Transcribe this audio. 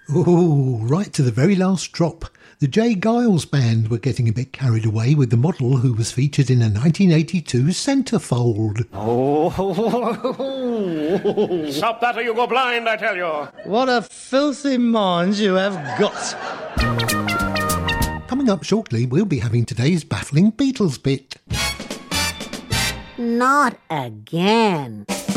Oh, right to the very last drop. The J. Giles Band were getting a bit carried away with the model who was featured in a 1982 centerfold. Oh, stop that or you go blind, I tell you. What a filthy mind you have got. Coming up shortly, we'll be having today's baffling Beatles bit. Not again.